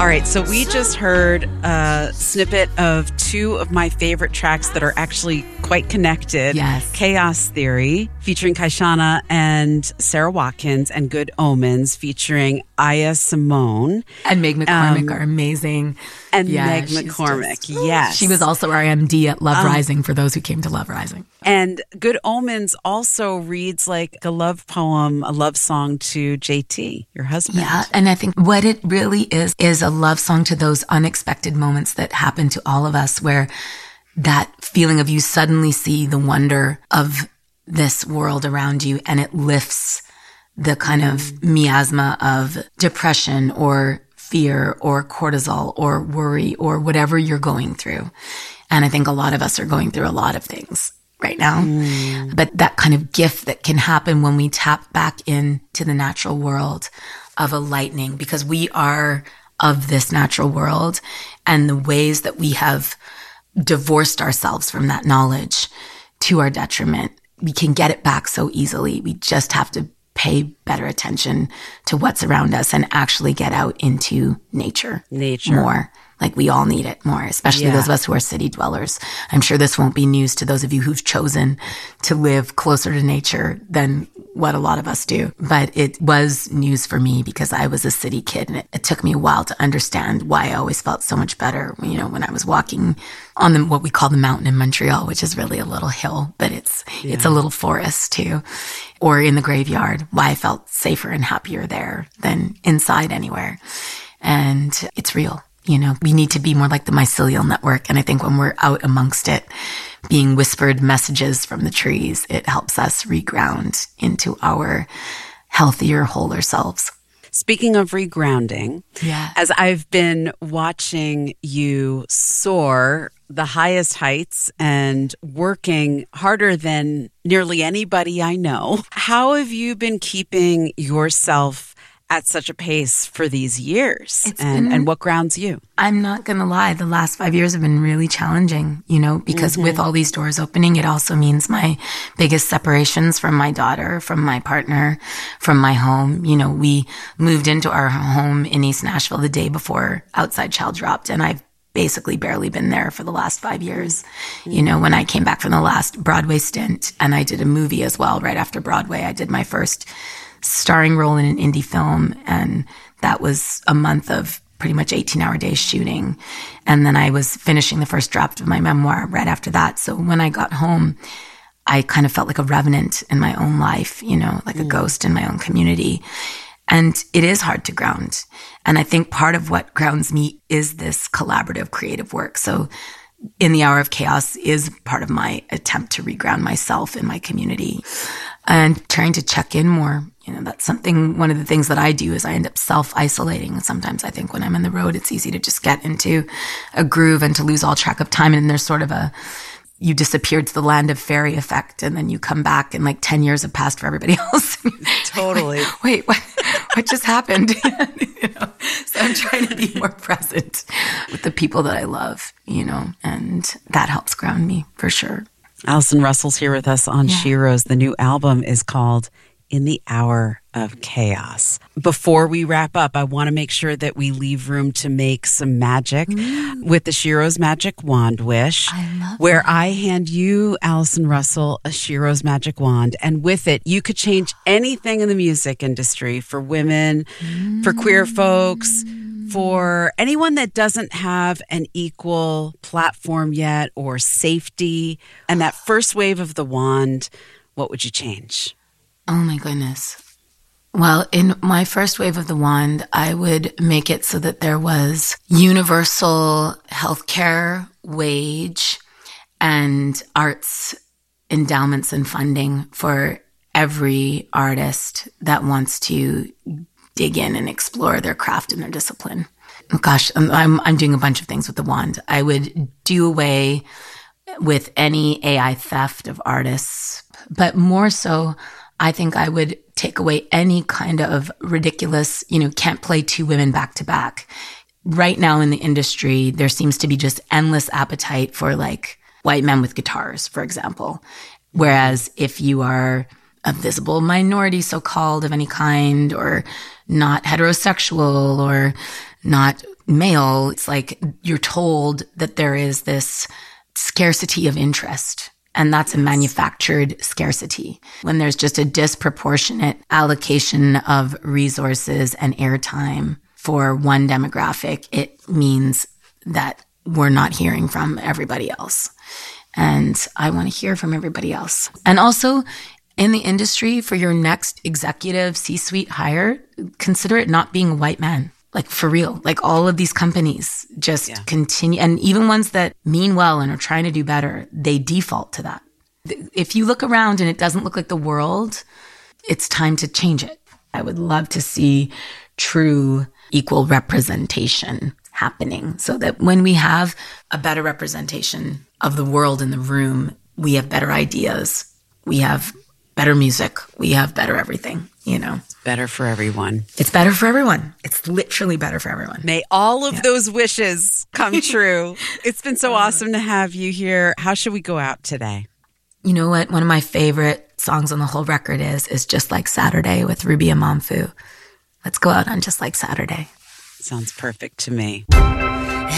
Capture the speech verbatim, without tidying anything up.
All right, so we just heard a snippet of two of my favorite tracks that are actually quite connected. Yes. Chaos Theory, featuring Kaishana and Sarah Watkins, and Good Omens, featuring Aya Simone. And Meg McCormick Um, are amazing. And Yeah, Meg she's McCormick, just- yes. She was also our M D at Love Um, Rising, for those who came to Love Rising. And Good Omens also reads like a love poem, a love song to J T, your husband. Yeah, and I think what it really is, is a love song to those unexpected moments that happen to all of us, where that feeling of you suddenly see the wonder of this world around you, and it lifts the kind of miasma of depression or fear or cortisol or worry or whatever you're going through. And I think a lot of us are going through a lot of things right now. Mm. But that kind of gift that can happen when we tap back into the natural world of a lightning, because we are of this natural world, and the ways that we have divorced ourselves from that knowledge to our detriment, we can get it back so easily. We just have to pay better attention to what's around us and actually get out into nature. Nature. More. Like, we all need it more, especially Yeah. those of us who are city dwellers. I'm sure this won't be news to those of you who've chosen to live closer to nature than what a lot of us do. But it was news for me because I was a city kid, and it, it took me a while to understand why I always felt so much better, you know, when I was walking on the, what we call the mountain in Montreal, which is really a little hill, but it's, Yeah. it's a little forest too. Or in the graveyard, why I felt safer and happier there than inside anywhere. And it's real. You know, we need to be more like the mycelial network. And I think when we're out amongst it, being whispered messages from the trees, it helps us reground into our healthier, wholer selves. Speaking of regrounding, Yeah. as I've been watching you soar the highest heights and working harder than nearly anybody I know, how have you been keeping yourself at such a pace for these years? It's And, been- and what grounds you? I'm not going to lie. The last five years have been really challenging, you know, because with all these doors opening, it also means my biggest separations from my daughter, from my partner, from my home. You know, we moved into our home in East Nashville the day before Outside Child dropped, and I've basically barely been there for the last five years. You know, when I came back from the last Broadway stint, and I did a movie as well right after Broadway, I did my first starring role in an indie film, and that was a month of pretty much eighteen hour days shooting. And then I was finishing the first draft of my memoir right after that. So when I got home, I kind of felt like a revenant in my own life, you know, like a ghost in my own community. And it is hard to ground. And I think part of what grounds me is this collaborative creative work. So In the Hour of Chaos is part of my attempt to reground myself in my community and trying to check in more. You know, that's something, one of the things that I do is I end up self-isolating. Sometimes I think when I'm on the road, it's easy to just get into a groove and to lose all track of time. And there's sort of a, you disappeared to the land of fairy effect, and then you come back and like ten years have passed for everybody else. Totally. Wait, what, what just happened? You know? So I'm trying to be more present with the people that I love, you know, and that helps ground me for sure. Allison Russell's here with us on Yeah. Sheroes. The new album is called In the Hour of Chaos. Before we wrap up, I want to make sure that we leave room to make some magic Mm. with the Sheroes Magic Wand Wish, I love where I hand you, Allison Russell, a Sheroes Magic Wand. And with it, you could change anything in the music industry for women, for queer folks, for anyone that doesn't have an equal platform yet or safety. And that first wave of the wand, what would you change? Oh my goodness. Well, in my first wave of the wand, I would make it so that there was universal healthcare, wage, and arts endowments and funding for every artist that wants to dig in and explore their craft and their discipline. Gosh, I'm, I'm, I'm doing a bunch of things with the wand. I would do away with any A I theft of artists, but more so, I think I would take away any kind of ridiculous, you know, can't play two women back to back. Right now in the industry, there seems to be just endless appetite for like white men with guitars, for example. Whereas if you are a visible minority, so-called, of any kind, or not heterosexual, or not male, it's like you're told that there is this scarcity of interest. And that's a manufactured scarcity. When there's just a disproportionate allocation of resources and airtime for one demographic, it means that we're not hearing from everybody else. And I want to hear from everybody else. And also in the industry, for your next executive C-suite hire, consider it not being a white man. Like for real, like all of these companies just yeah. continue. And even ones that mean well and are trying to do better, they default to that. If you look around and it doesn't look like the world, it's time to change it. I would love to see true equal representation happening so that when we have a better representation of the world in the room, we have better ideas, we have better music, we have better everything, you know. Better for everyone. It's better for everyone. It's literally better for everyone. May all of yeah. those wishes come true. It's been so awesome to have you here. How should we go out today? You know what? One of my favorite songs on the whole record is is Just Like Saturday with Ruby Amanfu. Let's go out on Just Like Saturday. Sounds perfect to me.